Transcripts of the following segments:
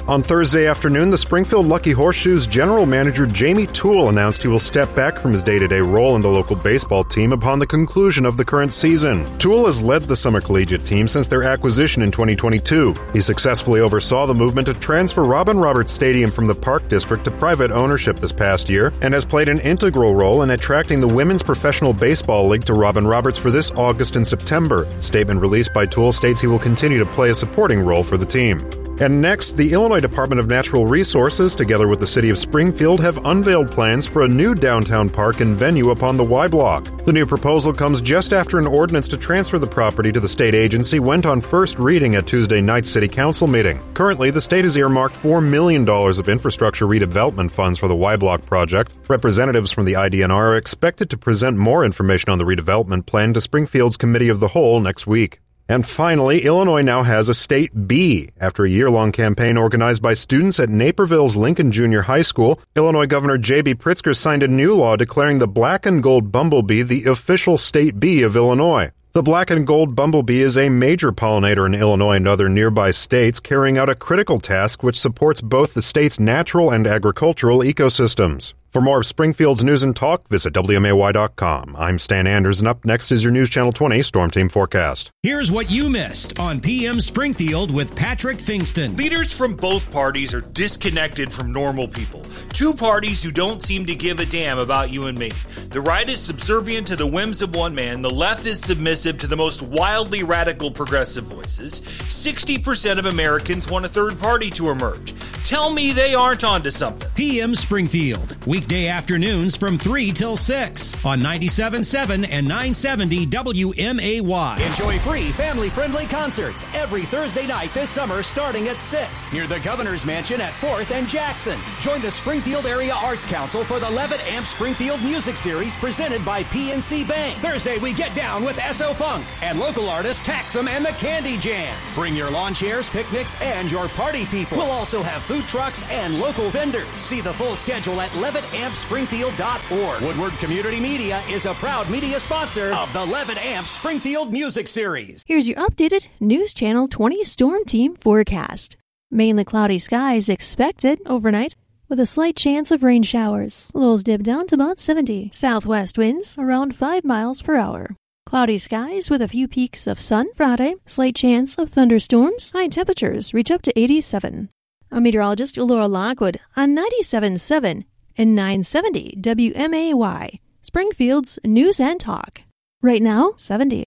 On Thursday afternoon, the Springfield Lucky Horseshoes general manager Jamie Toole announced he will step back from his day-to-day role in the local baseball team upon the conclusion of the current season. Toole has led the summer collegiate team since their acquisition in 2022. He successfully oversaw the movement to transfer Robin Roberts Stadium from the Park District to private ownership this past year and has played an integral role in attracting the Women's Professional Baseball League to Robin Roberts for this August and September. A statement released by Toole states he will continue to play a supporting role for the team. And next, the Illinois Department of Natural Resources, together with the City of Springfield, have unveiled plans for a new downtown park and venue upon the Y Block. The new proposal comes just after an ordinance to transfer the property to the state agency went on first reading at Tuesday night's City Council meeting. Currently, the state has earmarked $4 million of infrastructure redevelopment funds for the Y Block project. Representatives from the IDNR are expected to present more information on the redevelopment plan to Springfield's Committee of the Whole next week. And finally, Illinois now has a State B. After a year-long campaign organized by students at Naperville's Lincoln Junior High School, Illinois Governor J.B. Pritzker signed a new law declaring the Black and Gold Bumblebee the official State B of Illinois. The black and gold bumblebee is a major pollinator in Illinois and other nearby states, carrying out a critical task which supports both the state's natural and agricultural ecosystems. For more of Springfield's news and talk, visit WMAY.com. I'm Stan Anders, and up next is your News Channel 20 Storm Team Forecast. Here's what you missed on PM Springfield with Patrick Fingston. Leaders from both parties are disconnected from normal people. Two parties who don't seem to give a damn about you and me. The right is subservient to the whims of one man. The left is submissive to the most wildly radical progressive voices. 60% of Americans want a third party to emerge. Tell me they aren't onto something. PM Springfield, weekday afternoons from 3 till 6 on 97.7 and 970 WMAY. Enjoy free family-friendly concerts every Thursday night this summer starting at 6 near the Governor's Mansion at 4th and Jackson. Join the Springfield Area Arts Council for the Levitt Amp Springfield Music Series presented by PNC Bank. Thursday, we get down with S.O. Funk and local artist Taxum and the Candy Jams. Bring your lawn chairs, picnics, and your party people. We'll also have food trucks and local vendors. See the full schedule at LevittAmpSpringfield.org. Woodward Community Media is a proud media sponsor of the Levitt Amp Springfield Music Series. Here's your updated News Channel 20 Storm Team forecast. Mainly cloudy skies expected overnight with a slight chance of rain showers. Lows dip down to about 70. Southwest winds around 5 miles per hour. Cloudy skies with a few peaks of sun. Friday, slight chance of thunderstorms. High temperatures reach up to 87. I'm meteorologist Laura Lockwood on 97.7 and 970 WMAY, Springfield's News and Talk. Right now, 70.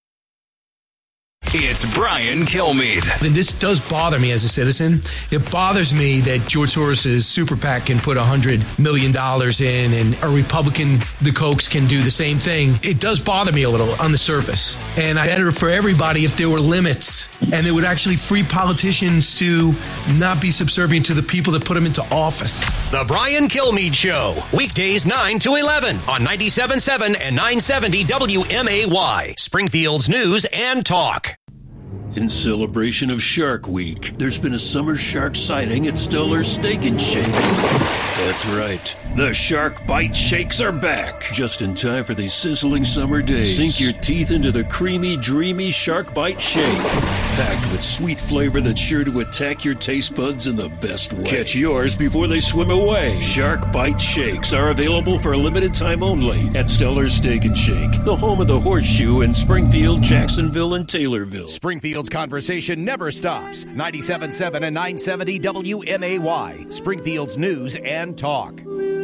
It's Brian Kilmeade. And this does bother me as a citizen. It bothers me that George Soros's super PAC can put $100 million in and a Republican, the Kochs, can do the same thing. It does bother me a little on the surface. And I'd better for everybody if there were limits and they would actually free politicians to not be subservient to the people that put them into office. The Brian Kilmeade Show. Weekdays 9 to 11 on 97.7 and 970 WMAY. Springfield's News and Talk. In celebration of Shark Week, there's been a summer shark sighting at Stellar's Steak and Shake. That's right. The Shark Bite Shakes are back. Just in time for these sizzling summer days. Sink your teeth into the creamy, dreamy Shark Bite Shake. Packed with sweet flavor that's sure to attack your taste buds in the best way. Catch yours before they swim away. Shark Bite Shakes are available for a limited time only at Stellar's Steak and Shake, the home of the Horseshoe in Springfield, Jacksonville, and Taylorville. Springfield's conversation never stops. 97.7 and 970 WMAY, Springfield's News and Talk.